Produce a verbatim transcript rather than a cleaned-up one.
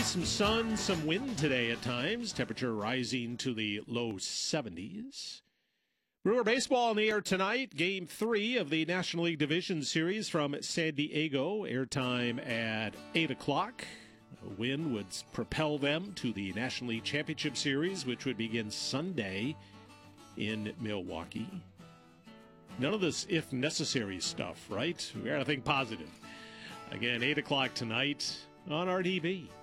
some sun, some wind today at times. Temperature rising to the low seventies. Brewer baseball in the air tonight. Game three of the National League Division Series from San Diego. Airtime at eight o'clock. A win would propel them to the National League Championship Series, which would begin Sunday in Milwaukee. None of this if necessary stuff, right? We got to think positive. Again, eight o'clock tonight on R T V.